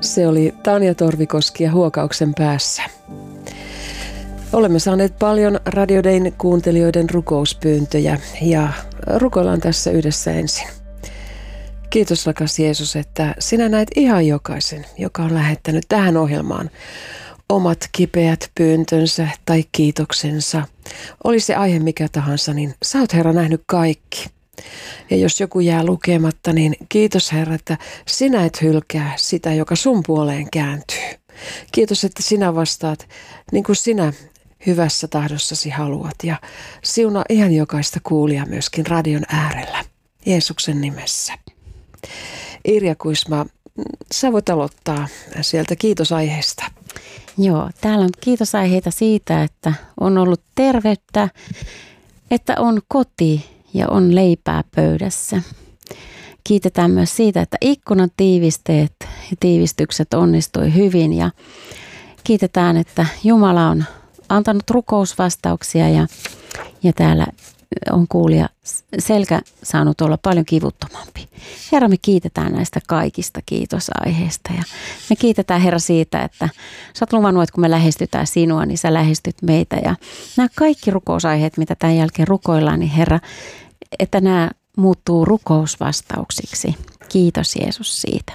Se oli Tanja Torvikoski ja Huokauksen päässä. Olemme saaneet paljon Radio Dayn kuuntelijoiden rukouspyyntöjä ja rukoillaan tässä yhdessä ensin. Kiitos rakas Jeesus, että sinä näet ihan jokaisen, joka on lähettänyt tähän ohjelmaan omat kipeät pyyntönsä tai kiitoksensa. Oli se aihe mikä tahansa, niin sä oot Herra nähnyt kaikki. Ja jos joku jää lukematta, niin kiitos Herra, että sinä et hylkää sitä, joka sun puoleen kääntyy. Kiitos, että sinä vastaat niin kuin sinä hyvässä tahdossasi haluat ja siunaa ihan jokaista kuulijaa myöskin radion äärellä. Jeesuksen nimessä. Irja Kuisma, sä voit aloittaa sieltä kiitosaiheesta. Joo, täällä on kiitosaiheita siitä, että on ollut terveyttä, että on koti ja on leipää pöydässä. Kiitetään myös siitä, että ikkunan tiivisteet ja tiivistykset onnistui hyvin ja kiitetään, että Jumala on antanut rukousvastauksia ja täällä on kuulija selkä saanut olla paljon kivuttomampi. Herra, me kiitetään näistä kaikista kiitosaiheista ja me kiitetään Herra siitä, että sä oot luvannut, että kun me lähestytään sinua, niin sä lähestyt meitä ja nämä kaikki rukousaiheet, mitä tämän jälkeen rukoillaan, niin Herra, että nämä muuttuu rukousvastauksiksi. Kiitos Jeesus siitä.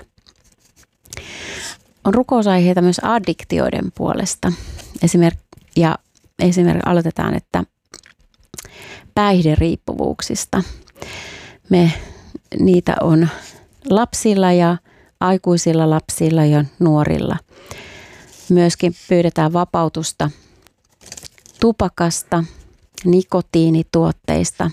On rukousaiheita myös addiktioiden puolesta. Esimerkiksi aloitetaan, että päihderiippuvuuksista. Niitä on lapsilla ja aikuisilla lapsilla ja nuorilla. Myöskin pyydetään vapautusta tupakasta, nikotiinituotteista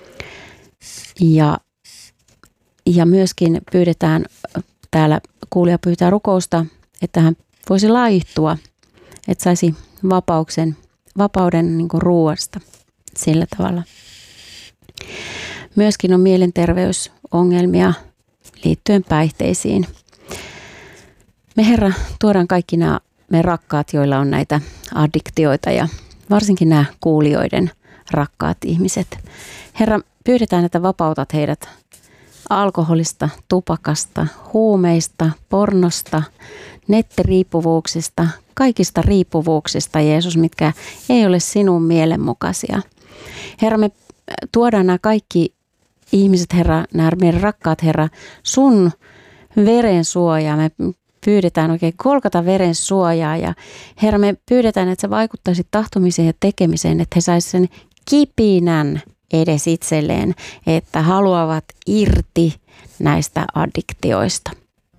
ja myöskin pyydetään, täällä kuulija pyytää rukousta, että hän voisi laihtua, että saisi vapauden niin kuin ruuasta sillä tavalla. Myöskin on mielenterveysongelmia liittyen päihteisiin. Me Herra tuodaan kaikki nämä me rakkaat, joilla on näitä addiktioita ja varsinkin nämä kuulijoiden rakkaat ihmiset. Herra, pyydetään, että vapautat heidät alkoholista, tupakasta, huumeista, pornosta, nettiriippuvuuksista, kaikista riippuvuuksista, Jeesus, mitkä ei ole sinun mielenmukaisia. Herra, me tuodaan nämä kaikki ihmiset, Herra, nämä meidän rakkaat, Herra, sun veren suojaa. Me pyydetään oikein Golgatan veren suojaa ja Herra, me pyydetään, että sä vaikuttaisit tahtomiseen ja tekemiseen, että he saisivat sen kipinän edes itselleen, että haluavat irti näistä addiktioista.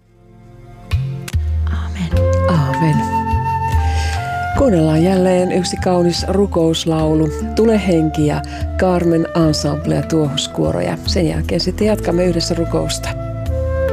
Amen. Aamen. Kuunnellaan jälleen yksi kaunis rukouslaulu, Tule henki ja Carmen Ensemble ja tuohuskuoro ja sen jälkeen sitten jatkamme yhdessä rukousta.